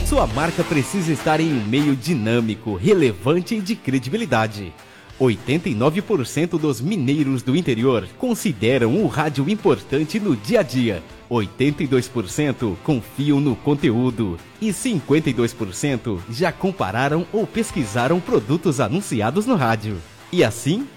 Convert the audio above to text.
Sua marca precisa estar em um meio dinâmico, relevante e de credibilidade. 89% dos mineiros do interior consideram o rádio importante no dia a dia. 82% confiam no conteúdo e 52% já compararam ou pesquisaram produtos anunciados no rádio. E assim,